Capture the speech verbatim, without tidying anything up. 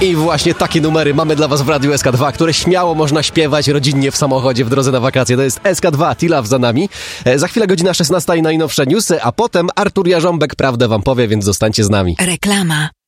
I właśnie takie numery mamy dla was w Radiu S K dwa, które śmiało można śpiewać rodzinnie w samochodzie w drodze na wakacje. To jest S K dwa, T-Love za nami. E, za chwilę godzina szesnasta i najnowsze newsy, a potem Artur Jarząbek prawdę wam powie, więc zostańcie z nami. Reklama.